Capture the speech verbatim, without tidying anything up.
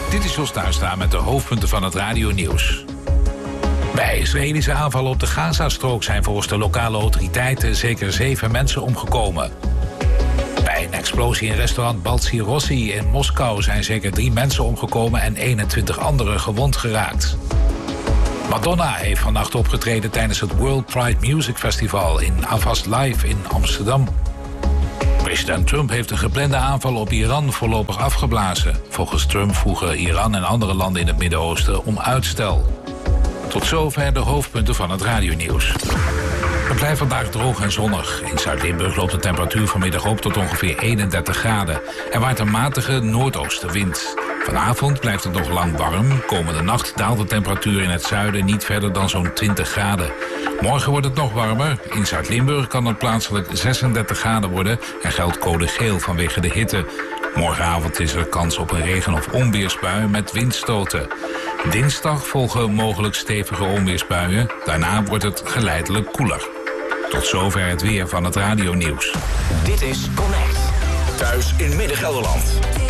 Dit is Jos Tuinstra met de hoofdpunten van het radionieuws. Bij Israëlische aanvallen op de Gazastrook zijn volgens de lokale autoriteiten zeker zeven mensen omgekomen. Bij een explosie in restaurant Baltsi Rossi in Moskou zijn zeker drie mensen omgekomen en eenentwintig anderen gewond geraakt. Madonna heeft vannacht opgetreden tijdens het World Pride Music Festival in Avast Live in Amsterdam. President Trump heeft de geplande aanval op Iran voorlopig afgeblazen. Volgens Trump vroegen Iran en andere landen in het Midden-Oosten om uitstel. Tot zover de hoofdpunten van het radionieuws. Het blijft vandaag droog en zonnig. In Zuid-Limburg loopt de temperatuur vanmiddag op tot ongeveer eenendertig graden. Er waait een matige noordoostenwind. Vanavond blijft het nog lang warm. Komende nacht daalt de temperatuur in het zuiden niet verder dan zo'n twintig graden. Morgen wordt het nog warmer. In Zuid-Limburg kan het plaatselijk zesendertig graden worden en geldt code geel vanwege de hitte. Morgenavond is er kans op een regen- of onweersbui met windstoten. Dinsdag volgen mogelijk stevige onweersbuien. Daarna wordt het geleidelijk koeler. Tot zover het weer van het radionieuws. Dit is Connect. Thuis in Midden-Gelderland.